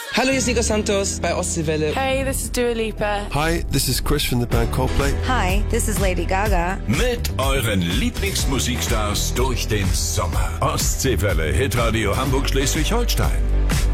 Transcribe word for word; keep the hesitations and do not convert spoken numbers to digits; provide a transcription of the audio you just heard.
Hallo, hier ist Nico Santos bei Ostseewelle. Hey, this is Dua Lipa. Hi, this is Chris from the band Coldplay. Hi, this is Lady Gaga. Mit euren Lieblingsmusikstars durch den Sommer. Ostseewelle Hitradio Hamburg Schleswig-Holstein.